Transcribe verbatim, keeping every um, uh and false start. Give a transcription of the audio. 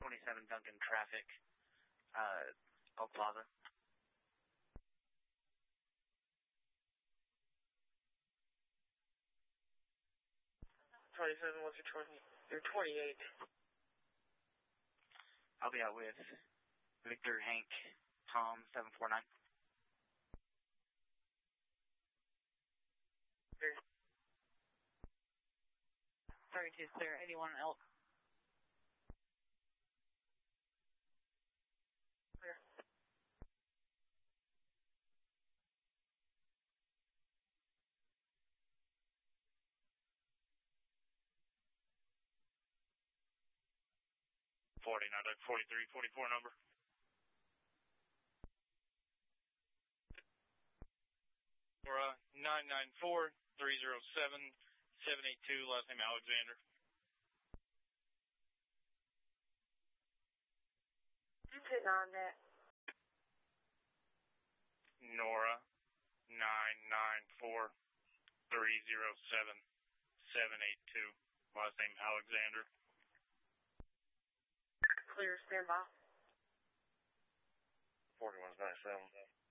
twenty-seven Duncan traffic, uh, Oak Plaza. twenty-seven, what's your twenty? You're twenty-eight. I'll be out with Victor, Hank, Tom, seven four nine. Clear. thirty-two clear, eighty-one Elk. Clear. forty-nine, forty-three, forty-four number. Or uh, nine nine four, three zero seven, seven eight two, last name Alexander. Who's sitting on that? Nora, nine nine four, three zero seven, seven eight two, last name Alexander. Clear, stand by. forty-one's ninety-seven.